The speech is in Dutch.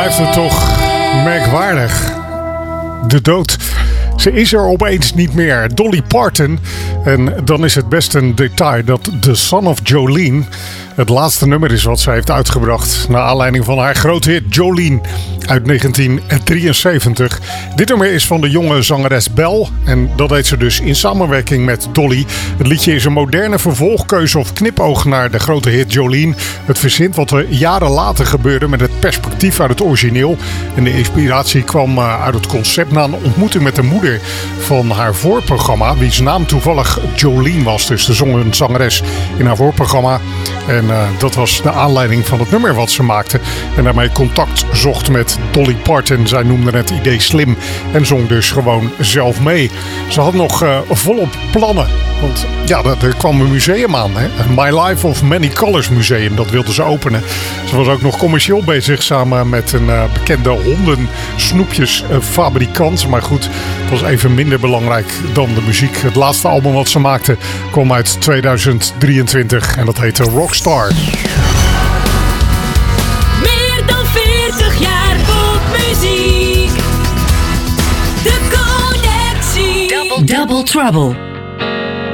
blijft het toch merkwaardig. De dood. Ze is er opeens niet meer. Dolly Parton. En dan is het best een detail dat The Son of Jolene het laatste nummer is wat zij heeft uitgebracht. Naar aanleiding van haar grote hit Jolene uit 1973. Dit nummer is van de jonge zangeres Belle. En dat deed ze dus in samenwerking met Dolly. Het liedje is een moderne vervolgkeuze of knipoog naar de grote hit Jolene. Het verzint wat er jaren later gebeurde met het perspectief uit het origineel. En de inspiratie kwam uit het concept na een ontmoeting met de moeder van haar voorprogramma. Wie's naam toevallig Jolene was. Dus de zong een zangeres in haar voorprogramma. En dat was de aanleiding van het nummer wat ze maakte. En daarmee contact zocht met Dolly Parton. Zij noemde het idee slim en zong dus gewoon zelf mee. Ze had nog volop plannen. Want ja, er kwam een museum aan. Hè? My Life of Many Colors Museum. Dat wilde ze openen. Ze was ook nog commercieel bezig samen met een bekende hondensnoepjesfabrikant. Maar goed, het was even minder belangrijk dan de muziek. Het laatste album wat ze maakte kwam uit 2023 en dat heette Rockstar. Meer dan 40 jaar popmuziek. De Connectie. Double Trouble.